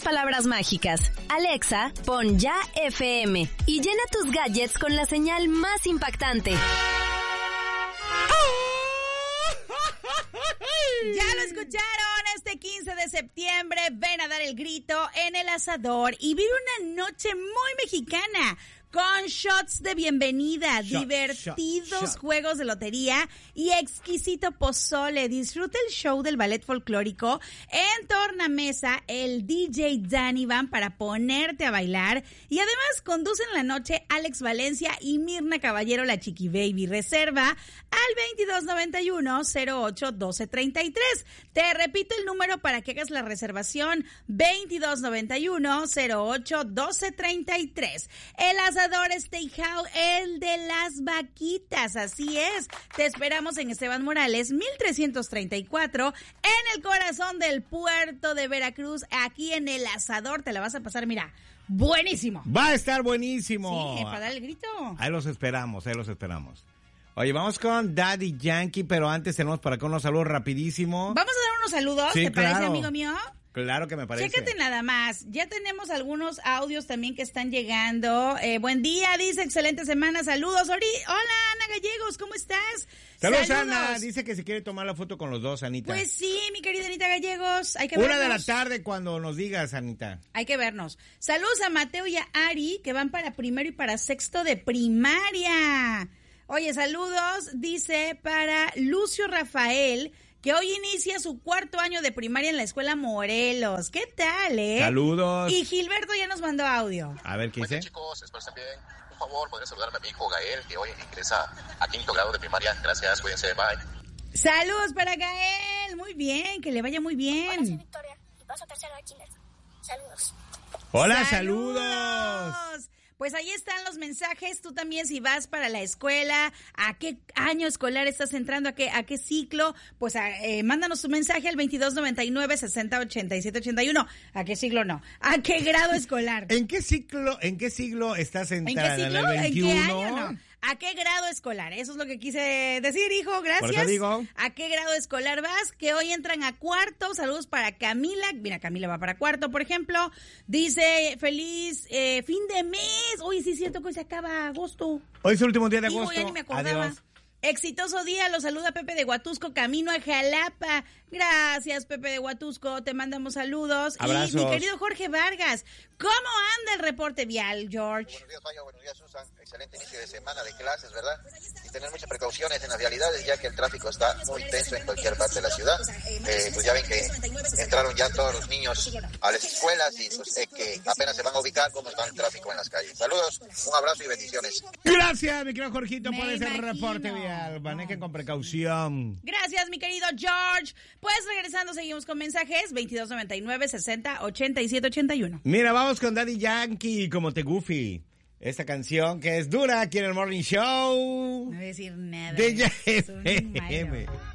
palabras mágicas. Alexa, pon Ya FM y llena tus gadgets con la señal más impactante. Ya lo escucharon, este 15 de septiembre ven a dar el grito en el asador y vive una noche muy mexicana. Con shots de bienvenida, divertidos juegos de lotería y exquisito pozole. Disfruta el show del ballet folclórico en tornamesa, el DJ Danny Van para ponerte a bailar. Y además conducen la noche Alex Valencia y Mirna Caballero, la Chiqui Baby. Reserva al 2291-08-1233. Te repito el número para que hagas la reservación, 2291-08-1233. El asador Steakhouse, el de las vaquitas, así es. Te esperamos en Esteban Morales, 1334, en el corazón del puerto de Veracruz, aquí en el asador. Te la vas a pasar, mira, buenísimo. Va a estar buenísimo. Sí, para dar el grito. Ahí los esperamos, ahí los esperamos. Oye, vamos con Daddy Yankee, pero antes tenemos por acá unos saludos rapidísimo. Vamos a dar unos saludos, sí, ¿te parece, amigo mío? Claro que me parece. Chécate nada más. Ya tenemos algunos audios también que están llegando. Buen día, dice, excelente semana. Saludos. Hola, Ana Gallegos, ¿cómo estás? Saludos, Ana. Dice que se quiere tomar la foto con los dos, Anita. Pues sí, mi querida Anita Gallegos. Hay que vernos. 1 de la tarde cuando nos digas, Anita. Hay que vernos. Saludos a Mateo y a Ari, que van para primero y para sexto de primaria. Oye, saludos, dice, para Lucio Rafael, que hoy inicia su 4º año de primaria en la escuela Morelos. ¿Qué tal, Saludos. Y Gilberto ya nos mandó audio. A ver, ¿qué dice? Chicos, espero estén bien. Por favor, podría saludarme a mi hijo Gael, que hoy ingresa a 5º grado de primaria. Gracias, cuídense, bye. Saludos para Gael. Muy bien, que le vaya muy bien. Hola, soy Victoria y paso tercero de kinder. Saludos. Hola, saludos. Pues ahí están los mensajes. Tú también, si vas para la escuela, ¿a qué año escolar estás entrando? ¿A qué ciclo? Pues mándanos tu mensaje al 2299-608781. ¿A qué siglo no? ¿A qué grado escolar? ¿En qué siglo estás entrando? ¿En qué siglo? ¿En el 21? ¿En qué año? No. ¿A qué grado escolar? Eso es lo que quise decir, hijo, gracias. Por eso digo. ¿A qué grado escolar vas? Que hoy entran a 4º. Saludos para Camila. Mira, Camila va para 4º, por ejemplo. Dice, feliz fin de mes. Uy, sí es cierto que se acaba agosto. Hoy es el último día de agosto. Ya ni me acordaba. Adiós. Exitoso día, los saluda Pepe de Huatusco, camino a Jalapa. Gracias, Pepe de Huatusco, te mandamos saludos. Abrazos. Y mi querido Jorge Vargas, ¿cómo anda el reporte vial, George? Buenos días, Maya, buenos días, Susan. Excelente inicio de semana de clases, ¿verdad? Y tener muchas precauciones en las vialidades, ya que el tráfico está muy tenso en cualquier parte de la ciudad. Pues ya ven que entraron ya todos los niños a las escuelas y pues que apenas se van a ubicar cómo está el tráfico en las calles. Saludos, un abrazo y bendiciones. Gracias, mi querido Jorgito, por ese imagino. reporte vial. Manejen con precaución. Gracias, mi querido George. Pues regresando, seguimos con mensajes, 2299-60-8781. Mira, vamos con Daddy Yankee, Como Te Goofy. Esta canción que es dura aquí en el Morning Show. No voy a decir nada. De Ya Es un FM. malo.